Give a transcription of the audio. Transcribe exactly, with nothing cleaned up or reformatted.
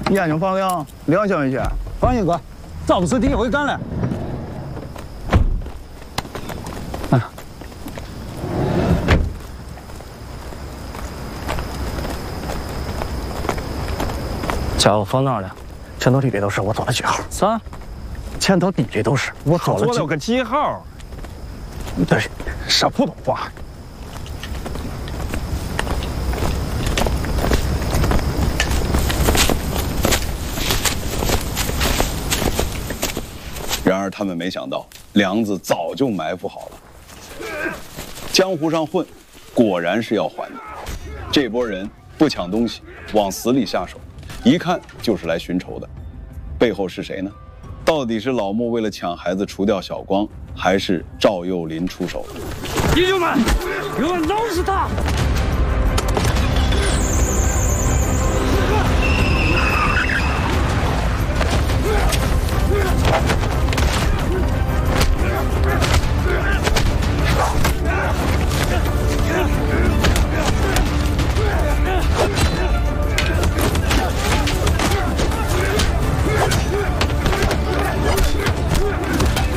眼睛放亮，亮相一些。 放心哥，早都是第一回干了。啊，家伙放哪儿了？前头底里都是我做的记号。啥？前头底里都是我做了个记号。 对，说普通话。 然而他们没想到，梁子早就埋伏好了。江湖上混，果然是要还的。这波人不抢东西，往死里下手，一看就是来寻仇的。背后是谁呢？到底是老穆为了抢孩子除掉小光，还是赵又林出手？ 弟兄们，给我弄死他！